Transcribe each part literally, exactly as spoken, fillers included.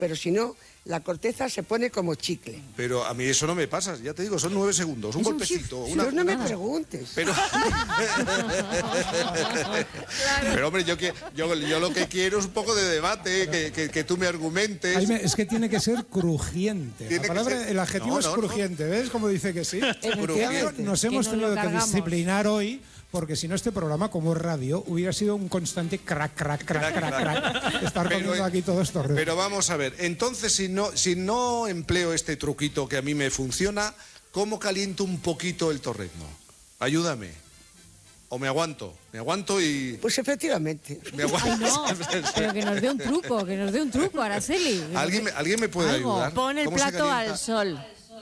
pero si no, la corteza se pone como chicle. Pero a mí eso no me pasa, ya te digo, son nueve segundos, un Es golpecito. Un una, pero no una... me preguntes. Pero... pero hombre, yo, que, yo, yo lo que quiero es un poco de debate, que, que, que tú me argumentes. Jaime, es que tiene que ser crujiente. Tiene La palabra, ser... El adjetivo no, es no, crujiente, no. ¿Ves cómo dice que sí? Crujiente. Nos hemos que tenido nos que cargamos. disciplinar hoy, porque si no este programa, como radio, hubiera sido un constante crack, crack, crack, crack, crack. Estar Pero, comiendo aquí todo esto. Pero vamos a ver, entonces si no, si no empleo este truquito que a mí me funciona, ¿cómo caliento un poquito el torrezno? Ayúdame. ¿O me aguanto? Me aguanto y... Pues efectivamente. Me aguanto. Ay, no, pero que nos dé un truco, que nos dé un truco, Araceli. ¿Alguien, me- ¿Alguien me puede Algo. ayudar? Pon el ¿Cómo se plato calienta? al sol.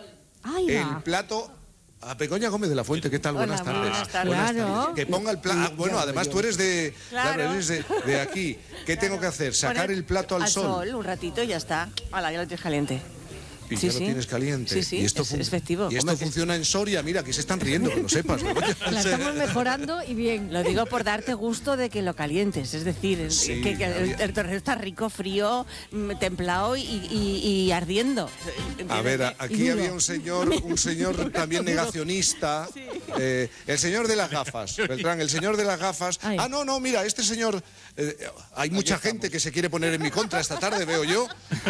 Ahí El va. plato... A Begoña Gómez de la Fuente, ¿qué tal? Hola, Buenas muy tardes. buenas tardes. Buenas Claro. tardes. Que ponga el plato... bueno, además tú eres de... Claro. eres de, de aquí. ¿Qué tengo que hacer? ¿Sacar Poner el plato al, al sol? sol un ratito y ya está. Hala, ya lo tienes caliente. Y Sí, ya lo sí. tienes caliente. Sí, sí, y esto es- fun- es efectivo. Y esto Hombre, funciona en Soria. Mira, que se están riendo, que lo sepas. Begoña. La estamos mejorando y bien. Lo digo por darte gusto de que lo calientes, es decir, Sí, que, que el, había- el torrezno está rico, frío, mm, templado y, y- y ardiendo. A ver, a- Y aquí duro. había un señor, un señor también negacionista, eh, el señor de las gafas, Beltrán, el señor de las gafas. Ay. Ah, no, no, mira, este señor, eh, hay mucha gente que se quiere poner en mi contra esta tarde, veo yo.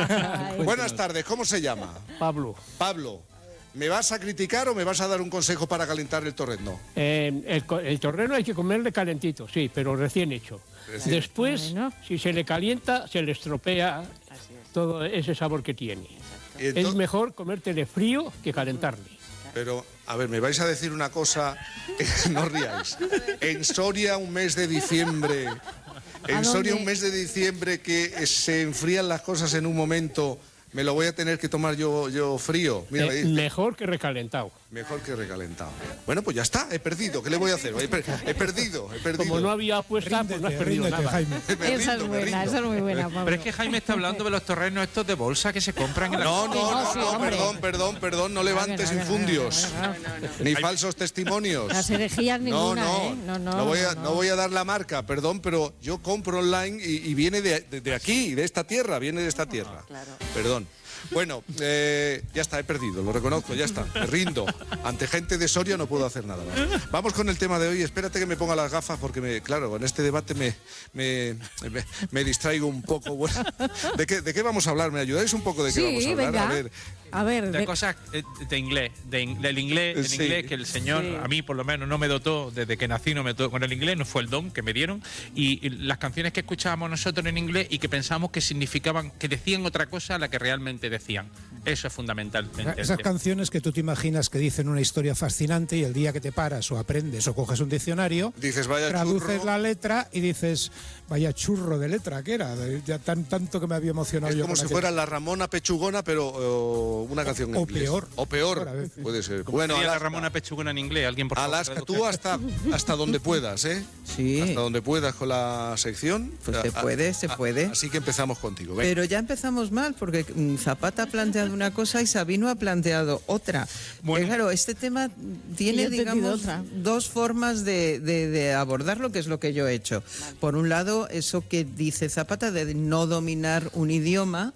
Buenas tardes, ¿cómo se llama? Pablo, Pablo, ¿me vas a criticar o me vas a dar un consejo para calentar el torrezno? eh, el, co- el torreno hay que comerle calentito, sí, pero recién hecho. Recién. Después, Bueno. si se le calienta, se le estropea todo ese sabor que tiene. Y Es entonces- mejor comértele frío que calentarle. Pero, a ver, me vais a decir una cosa, no ríais. En Soria, un mes de diciembre, en ¿A Soria, dónde? un mes de diciembre que eh, se enfrían las cosas en un momento, me lo voy a tener que tomar yo, yo frío. Mira, me Eh, dice, mejor que recalentado. mejor que recalentado. Bueno, pues ya está, he perdido. ¿Qué le voy a hacer? He, per- he perdido, he perdido. Como no había apuesta, pues no has Ríndete, perdido ríndete, nada. Jaime. Me Esa rindo, es me buena, rindo. esa es muy buena, Pablo. Pero es que Jaime está hablando de los torrenos estos de bolsa que se compran en la... No, no, no, No, sí, no, hombre. perdón, perdón, perdón, no levantes no, no, no, infundios, no, no, no, ni falsos testimonios. Las herejías No, ninguna, no, ¿eh? No, no, no voy a, no. no voy a dar la marca, perdón, pero yo compro online y, y viene de, de- de aquí, de esta tierra, viene de esta tierra. claro. Perdón. Bueno, eh, ya está, he perdido, lo reconozco, ya está, me rindo. Ante gente de Soria no puedo hacer nada más. Vamos con el tema de hoy, espérate que me ponga las gafas porque, me, claro, en este debate me, me, me, me distraigo un poco. Bueno, ¿de qué, ¿de qué vamos a hablar? ¿Me ayudáis un poco de qué Sí, vamos a hablar? venga. A ver, A ver, De de- cosas eh, de inglés, de in- del inglés, del Sí. inglés que el señor, Sí. a mí por lo menos no me dotó, desde que nací no me dotó con el inglés, no fue el don que me dieron, y, y las canciones que escuchábamos nosotros en inglés y que pensábamos que significaban, que decían otra cosa a la que realmente decían. Eso es fundamentalmente. Esas canciones que tú te imaginas que dicen una historia fascinante y el día que te paras o aprendes o coges un diccionario, dices, vaya traduces churro. la letra y dices, vaya churro de letra que era, de- ya tan, tanto que me había emocionado Es yo como con si aquello. fuera la Ramona Pechugona, pero eh, una canción en O inglés. peor. O peor, Peor a veces. puede ser. Bueno, Bueno, la Alaska, Ramona Pechugona en inglés, alguien por favor. Alaska, traduzca. tú hasta, hasta donde puedas, ¿eh? Sí. Hasta donde puedas con la sección. Pues se Ah, puede, se ah, puede. Así que empezamos contigo. Venga. Pero ya empezamos mal, porque mm, Zapata ha planteado una cosa y Sabino ha planteado otra. Bueno. Eh, claro, este tema Y yo tiene, he entendido digamos, otra. dos formas de, de- de abordarlo, que es lo que yo he hecho. Por un lado, eso que dice Zapata de no dominar un idioma.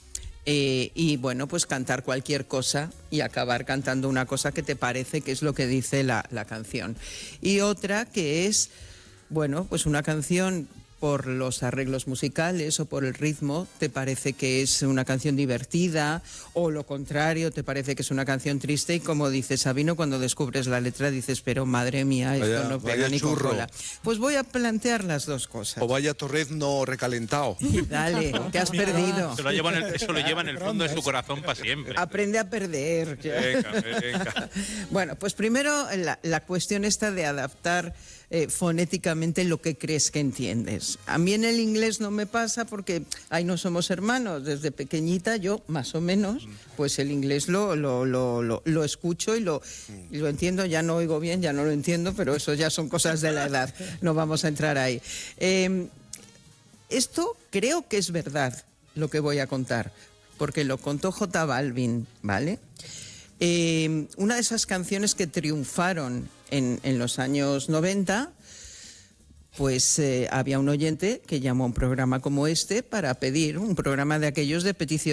eh, y bueno, pues cantar cualquier cosa y acabar cantando una cosa que te parece que es lo que dice la, la canción. Y otra que es, bueno, pues una canción por los arreglos musicales o por el ritmo, te parece que es una canción divertida, o lo contrario, te parece que es una canción triste, y como dice Sabino, cuando descubres la letra dices, pero madre mía, esto Vaya- no pega vaya ni con churro. cola. Pues voy a plantear las dos cosas. O vaya torrezno recalentado. Dale, te has perdido. Se lo lleva en el- eso lo lleva en el fondo de su corazón para siempre. Aprende a perder. Venga, venga. Bueno, pues primero la, la cuestión esta de adaptar eh, fonéticamente lo que crees que entiendes. A mí en el inglés no me pasa porque ahí no somos hermanos. Desde pequeñita yo, más o menos, pues el inglés lo, lo, lo, lo, lo escucho y lo, y lo entiendo. Ya no oigo bien, ya no lo entiendo, pero eso ya son cosas de la edad. No vamos a entrar ahí. Eh, esto creo que es verdad, lo que voy a contar, porque lo contó J Balvin, ¿vale? Eh, una de esas canciones que triunfaron en, en los años noventa, pues eh, había un oyente que llamó a un programa como este para pedir, un programa de aquellos de petición